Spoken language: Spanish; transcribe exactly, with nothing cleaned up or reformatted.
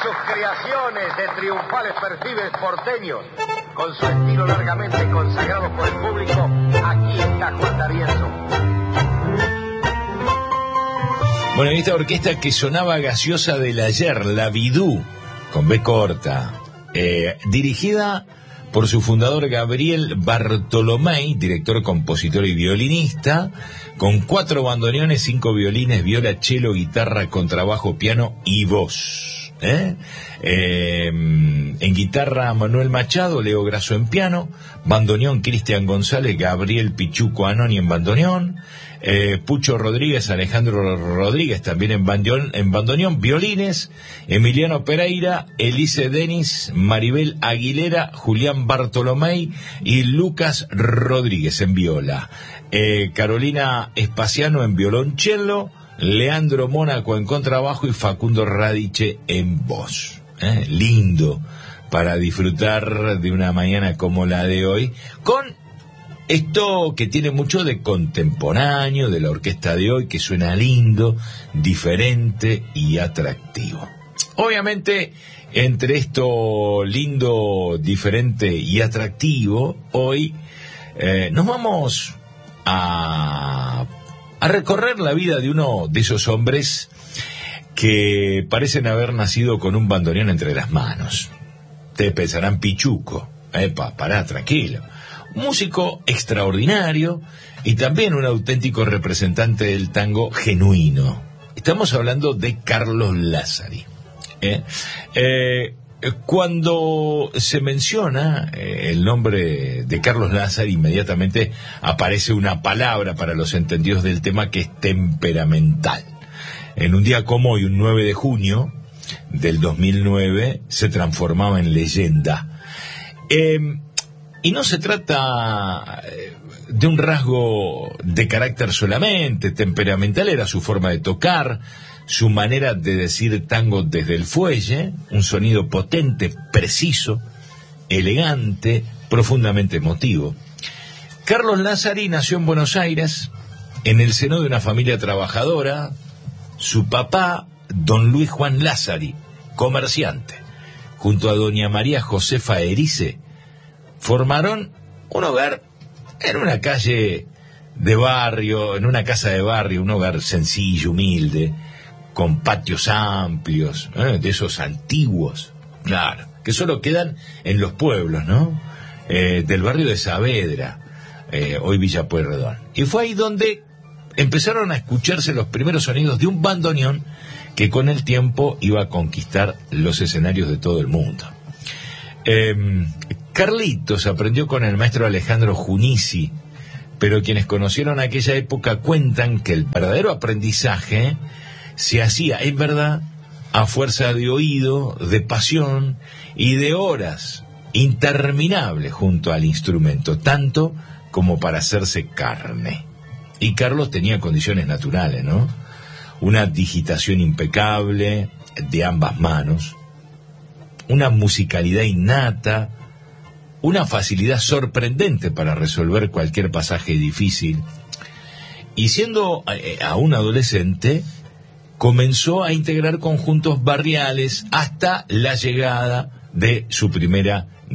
sus creaciones de triunfales perfiles porteños, con su estilo largamente consagrado por el público, aquí está Juan D'Arienzo. Bueno, esta orquesta que sonaba gaseosa del ayer, la Bidú, con B corta, eh, dirigida por su fundador Gabriel Bartolomei, director, compositor y violinista, con cuatro bandoneones, cinco violines, viola, cello, guitarra, contrabajo, piano y voz. ¿eh? Eh, en guitarra Manuel Machado, Leo Grasso en piano, bandoneón Cristian González, Gabriel Pichuco Anoni en bandoneón, eh, Pucho Rodríguez, Alejandro Rodríguez también en bandoneón, en bandoneón, violines, Emiliano Pereira, Elise Denis, Maribel Aguilera, Julián Bartolomei y Lucas Rodríguez en viola, eh, Carolina Espaciano en violoncello, Leandro Mónaco en contrabajo y Facundo Radiche en voz. ¿Eh? Lindo para disfrutar de una mañana como la de hoy, con esto que tiene mucho de contemporáneo de la orquesta de hoy, que suena lindo, diferente y atractivo. Obviamente, entre esto lindo, diferente y atractivo, hoy eh, nos vamos a, a recorrer la vida de uno de esos hombres que parecen haber nacido con un bandoneón entre las manos. Ustedes pensarán, Pichuco, epa, pará, tranquilo. Un músico extraordinario y también un auténtico representante del tango genuino. Estamos hablando de Carlos Lazzari. ¿eh? Eh, cuando se menciona eh, el nombre de Carlos Lazzari, inmediatamente aparece una palabra para los entendidos del tema, que es temperamental. En un día como hoy, un nueve de junio del dos mil nueve, se transformaba en leyenda. Eh, y no se trata de un rasgo de carácter solamente temperamental, era su forma de tocar, su manera de decir tango desde el fuelle, un sonido potente, preciso, elegante, profundamente emotivo. Carlos Lazzari nació en Buenos Aires, en el seno de una familia trabajadora. Su papá, don Luis Juan Lazzari, comerciante, junto a doña María Josefa Erice, formaron un hogar en una calle de barrio, en una casa de barrio, un hogar sencillo, humilde, con patios amplios, ¿eh? de esos antiguos, claro, que solo quedan en los pueblos, ¿no? Eh, del barrio de Saavedra, eh, hoy Villa Pueyrredón. Y fue ahí donde empezaron a escucharse los primeros sonidos de un bandoneón que con el tiempo iba a conquistar los escenarios de todo el mundo. Eh, Carlitos aprendió con el maestro Alejandro Junici, pero quienes conocieron aquella época cuentan que el verdadero aprendizaje se hacía, en verdad, a fuerza de oído, de pasión y de horas interminables junto al instrumento, tanto como para hacerse carne. Y Carlos tenía condiciones naturales, ¿no? Una digitación impecable de ambas manos, una musicalidad innata, una facilidad sorprendente para resolver cualquier pasaje difícil. Y siendo eh, aún adolescente, comenzó a integrar conjuntos barriales hasta la llegada de su primera